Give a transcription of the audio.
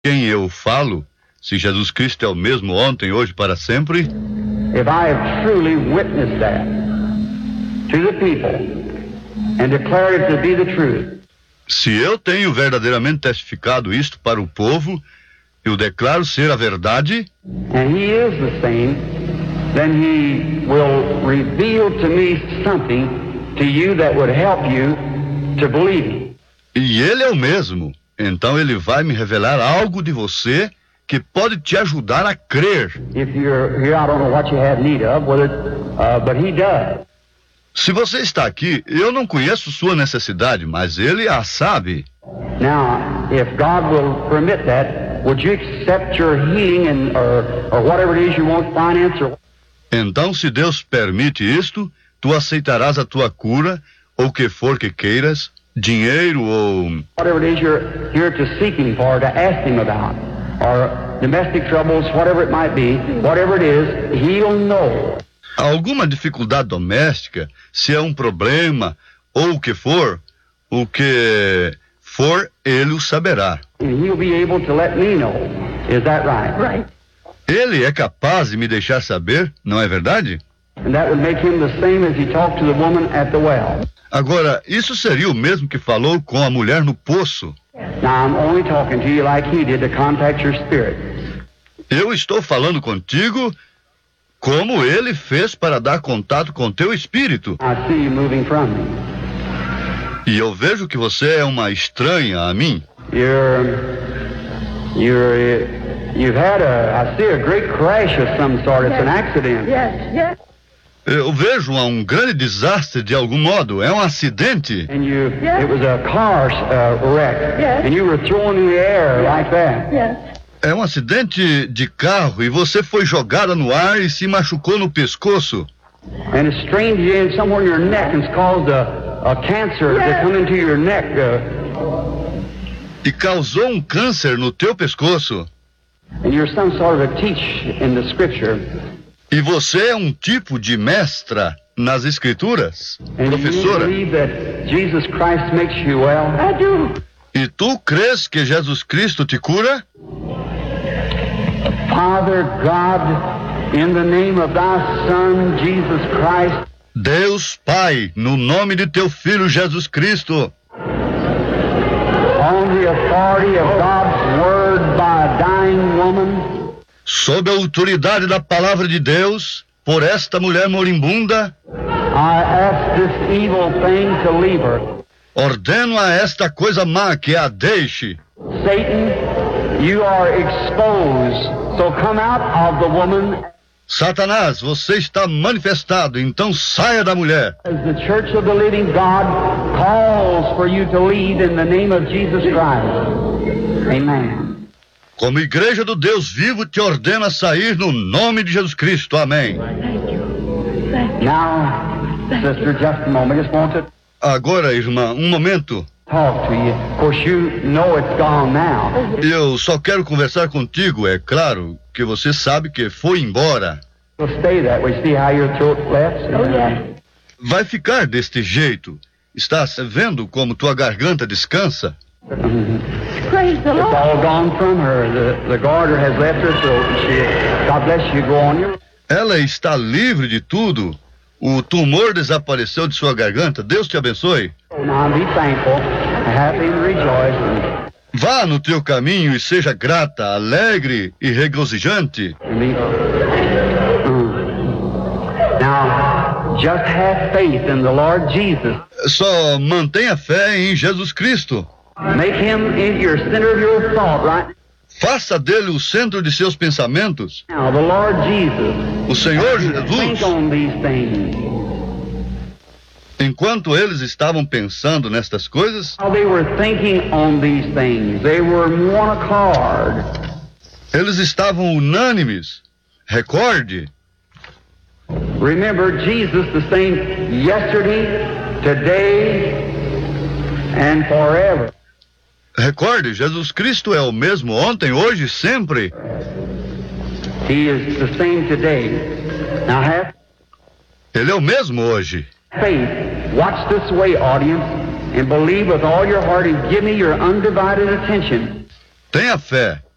quem eu falo, se Jesus Cristo é o mesmo ontem, hoje, para sempre, if I have truly witnessed that to the people and declared it to be the truth, se eu tenho verdadeiramente testificado isto para o povo, eu declaro ser a verdade, and he is the same, then he will reveal to me something to you that would help you to believe him. e ele é o mesmo, então ele vai me revelar algo de você que pode te ajudar a crer. If you're here, I don't know what you have need of, but he does. Se você está aqui, eu não conheço sua necessidade, mas ele a sabe. Now, if God will permit that, would you accept your healing or whatever it is you want, finance or... Então, se Deus permite isto, tu aceitarás a tua cura, ou o que for que queiras, dinheiro ou... whatever it is you're here to seek him for, to ask him about, or domestic troubles, whatever it might be, whatever it is, he'll know. alguma dificuldade doméstica, se é um problema ou o que for, ele o saberá. And he'll be able to let me know. Is that right? Right. Ele é capaz de me deixar saber, não é verdade? And that would make him the same as he talked to the woman at the well. Agora, isso seria o mesmo que falou com a mulher no poço. Now I'm only talking to you like he did to contact your spirit. Eu estou falando contigo como ele fez para dar contato com teu espírito. I see you moving from me. E eu vejo que você é uma estranha a mim. You've had I see a great crash of some sort. It's an accident. Yes, yes. Eu vejo um grande desastre de algum modo. É um acidente. And Yes. it was a car wreck. Yes. And you were thrown in the air like that. Yes. É um acidente de carro e você foi jogada no ar e se machucou no pescoço. And it strained you in somewhere in your neck and it's caused a cancer to come into your neck. E causou um câncer no teu pescoço. And you're some sort of a teach in the scripture. E você é um tipo de mestra nas escrituras, And professora. you believe that Jesus Christ makes you well. I do. E tu crês que Jesus Cristo te cura? Father God, in the name of thy Son, Jesus Christ, Deus Pai, no nome de teu Filho Jesus Cristo, on the authority of God's word by a dying woman, sob a autoridade da palavra de Deus, por esta mulher moribunda, I ask this evil thing to leave her. ordeno a esta coisa má que a deixe. Satan, you are exposed, so come out of the woman Satanás, você está manifestado, então saia da mulher. as the church of the living God calls for you to lead in the name of Jesus Christ. Amen. Como igreja do Deus vivo, te ordeno a sair no nome de Jesus Cristo. Amém. Now, sister, just a moment. I just want to Agora, irmã, um momento. talk to you. Of course, you know it's gone now. Eu só quero conversar contigo, é claro que você sabe que foi embora. It'll stay that way. See how your throat left? Oh, yes. Vai ficar deste jeito. Estás vendo como tua garganta descansa? Praise the It's Lord. all gone from her. The garter has left her throat. God bless you. Go on your... Ela está livre de tudo. O tumor desapareceu de sua garganta. Deus te abençoe. Now be thankful, happy and rejoicing. Vá no teu caminho e seja grata, alegre e regozijante. Now, just have faith in the Lord Jesus. Só mantenha fé em Jesus Cristo. Make him in your center of your thought right Faça dele o centro de seus pensamentos. now. The Lord Jesus. O Senhor Think Jesus. on these things. Enquanto eles estavam pensando nestas coisas, While they were thinking on these things, they were in one accord. eles estavam unânimes. Recorde, Remember, Jesus the same yesterday, today, and forever. recorde, Jesus Cristo é o mesmo ontem, hoje, sempre. He is the same today. Now have Ele é o mesmo hoje. faith. Watch this way, audience, and believe with all your heart and give me your undivided attention. Tenha fé.